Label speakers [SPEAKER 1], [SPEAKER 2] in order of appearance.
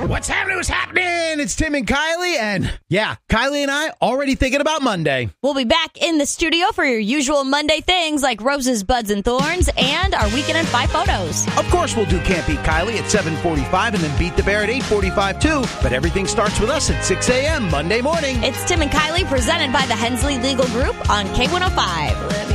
[SPEAKER 1] What's happening? What's happening? It's Tim and Kylie, and yeah, Kylie and I already thinking about Monday.
[SPEAKER 2] We'll be back in the studio for your usual Monday things like roses, buds, and thorns, and our Weekend in 5 photos.
[SPEAKER 1] Of course, we'll do Can't Beat Kylie at 7:45 and then Beat the Bear at 8:45 too. But everything starts with us at 6 a.m. Monday morning.
[SPEAKER 2] It's Tim and Kylie presented by the Hensley Legal Group on K105.